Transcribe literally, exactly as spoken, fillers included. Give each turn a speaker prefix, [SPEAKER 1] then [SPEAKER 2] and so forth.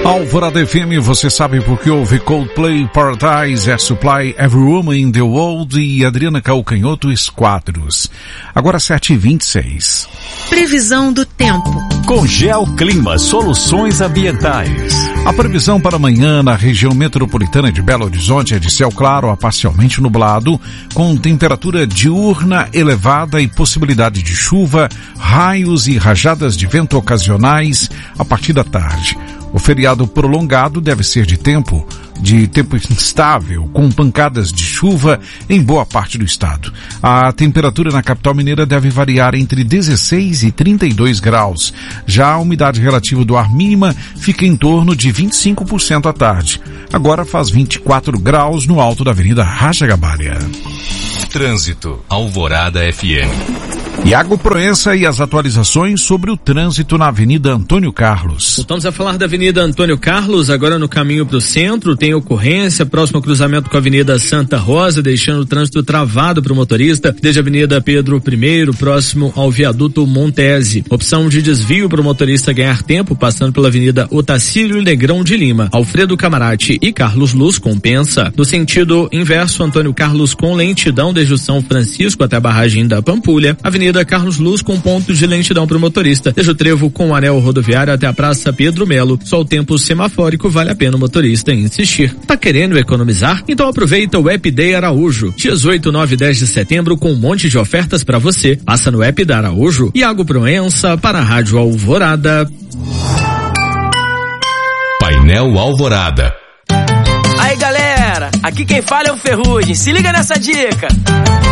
[SPEAKER 1] Alvorada F M, você sabe por que houve Coldplay, Paradise, Air Supply, Every Woman in the World e Adriana Calcanhoto Esquadros. Agora sete e vinte e seis.
[SPEAKER 2] Previsão do tempo.
[SPEAKER 3] Com Geoclima Soluções Ambientais.
[SPEAKER 1] A previsão para amanhã na região metropolitana de Belo Horizonte é de céu claro a parcialmente nublado, com temperatura diurna elevada e possibilidade de chuva, raios e rajadas de vento ocasionais a partir da tarde. O feriado prolongado deve ser de tempo, de tempo instável, com pancadas de chuva em boa parte do estado. A temperatura na capital mineira deve variar entre dezesseis e trinta e dois graus. Já a umidade relativa do ar mínima fica em torno de vinte e cinco por cento à tarde. Agora faz vinte e quatro graus no alto da Avenida Racha Gabalha.
[SPEAKER 3] Trânsito, Alvorada F M.
[SPEAKER 1] Iago Proença e as atualizações sobre o trânsito na Avenida Antônio Carlos.
[SPEAKER 4] Voltamos a falar da Avenida Antônio Carlos, agora no caminho para o centro, tem ocorrência próximo ao cruzamento com a Avenida Santa Rosa, deixando o trânsito travado para o motorista, desde a Avenida Pedro I, próximo ao viaduto Montese. Opção de desvio para o motorista ganhar tempo, passando pela Avenida Otacílio Negrão de Lima, Alfredo Camarati e Carlos Luz compensa. No sentido inverso, Antônio Carlos com lentidão desde o São Francisco até a barragem da Pampulha, Avenida Carlos Luz com pontos de lentidão para o motorista, desde o trevo com o anel rodoviário até a Praça Pedro Melo. Só o tempo semafórico vale a pena o motorista insistir. Tá querendo economizar? Então aproveita o App Day Araújo. Dias oito, nove e dez de setembro com um monte de ofertas para você. Passa no App da Araújo. Iago Proença para a Rádio Alvorada.
[SPEAKER 3] Painel Alvorada.
[SPEAKER 5] Aí galera, aqui quem fala é o Ferrugem. Se liga nessa dica.